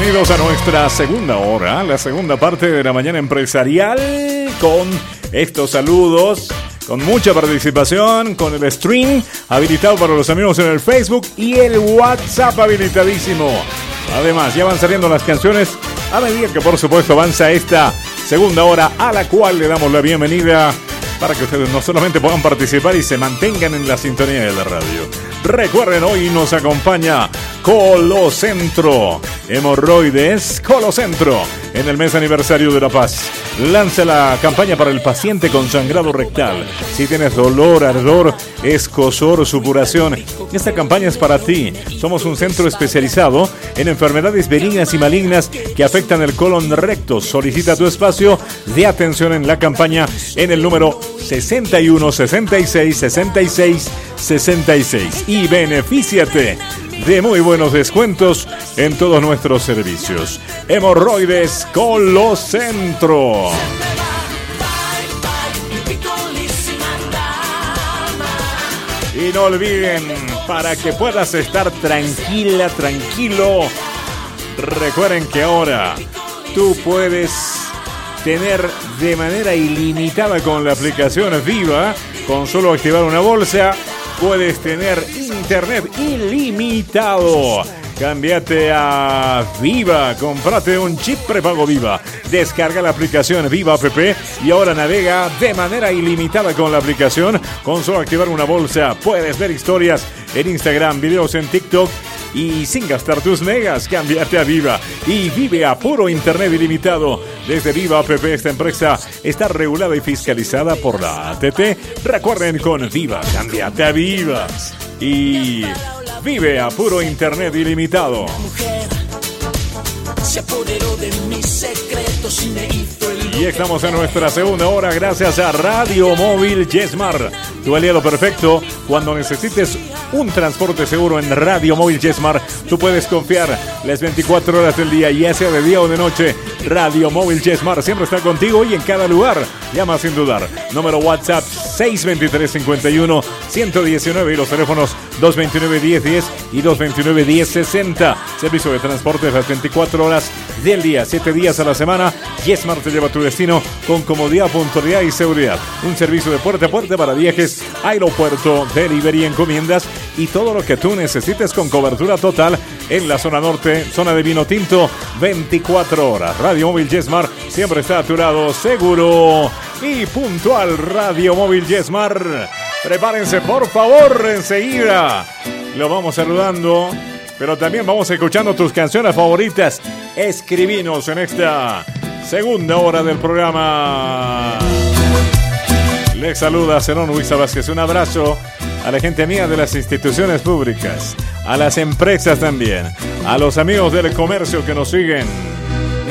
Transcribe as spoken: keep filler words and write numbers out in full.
bienvenidos a nuestra segunda hora, la segunda parte de la mañana empresarial, con estos saludos, con mucha participación, con el stream habilitado para los amigos en el Facebook y el WhatsApp habilitadísimo. Además, ya van saliendo las canciones a medida que, por supuesto, avanza esta segunda hora, a la cual le damos la bienvenida para que ustedes no solamente puedan participar y se mantengan en la sintonía de la radio. Recuerden, hoy nos acompaña Colocentro, hemorroides Colocentro, en el mes aniversario de La Paz. Lanza la campaña para el paciente con sangrado rectal. Si tienes dolor, ardor, escozor, supuración, esta campaña es para ti. Somos un centro especializado en enfermedades benignas y malignas que afectan el colon recto. Solicita tu espacio de atención en la campaña en el número sesenta y uno, sesenta y seis, sesenta y seis, sesenta y seis y benefíciate de muy buenos descuentos en todos nuestros servicios. Hemorroides Colocentro. Y no olviden, para que puedas estar tranquila, tranquilo, recuerden que ahora tú puedes tener de manera ilimitada con la aplicación Viva, con solo activar una bolsa, puedes tener internet ilimitado. Cámbiate a Viva, cómprate un chip prepago Viva, descarga la aplicación Viva App y ahora navega de manera ilimitada con la aplicación. Con solo activar una bolsa puedes ver historias en Instagram, videos en TikTok y sin gastar tus megas. Cámbiate a Viva y vive a puro internet ilimitado desde Viva App. Esta empresa está regulada y fiscalizada por la A T T. Recuerden, con Viva, cámbiate a Viva y vive a puro internet ilimitado. Y estamos en nuestra segunda hora gracias a Radio Móvil Yesmar, tu aliado perfecto. Cuando necesites un transporte seguro en Radio Móvil Yesmar, tú puedes confiar las veinticuatro horas del día, ya sea de día o de noche. Radio Móvil Yesmar siempre está contigo y en cada lugar. Llama sin dudar. Número WhatsApp seis dos tres, cinco uno, uno uno nueve y los teléfonos dos dos nueve, diez diez y dos dos nueve, diez sesenta. Servicio de transporte las veinticuatro horas del día, siete días a la semana. Yesmar te lleva a tu destino con comodidad, puntualidad y seguridad. Un servicio de puerta a puerta para viajes, aeropuerto, delivery, encomiendas y todo lo que tú necesites con cobertura total en la zona norte, zona de vino tinto, veinticuatro horas. Radio Móvil Yesmar siempre está a tu lado, seguro y puntual. Radio Móvil Yesmar. Prepárense, por favor, enseguida lo vamos saludando, pero también vamos escuchando tus canciones favoritas. Escribinos en esta segunda hora del programa. Les saluda Zenón Huiza Vázquez. Un abrazo a la gente mía de las instituciones públicas, a las empresas también, a los amigos del comercio que nos siguen.